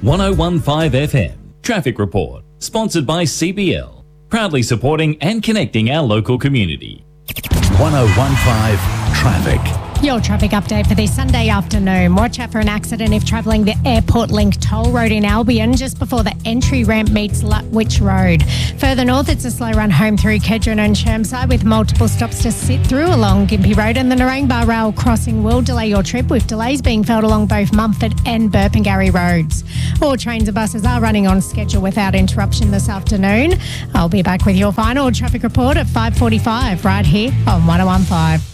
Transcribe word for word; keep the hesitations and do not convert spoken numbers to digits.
one oh one five F M. Traffic Report. Sponsored by C B L. Proudly supporting and connecting our local community. one oh one five Traffic. Your traffic update for this Sunday afternoon. Watch out for an accident if travelling the Airport Link toll road in Albion just before the entry ramp meets Lutwich Road. Further north, it's a slow run home through Kedron and Chermside with multiple stops to sit through along Gympie Road, and the Narangba Rail crossing will delay your trip with delays being felt along both Mumford and Burpengary roads. All trains and buses are running on schedule without interruption this afternoon. I'll be back with your final traffic report at five forty-five right here on one oh one five.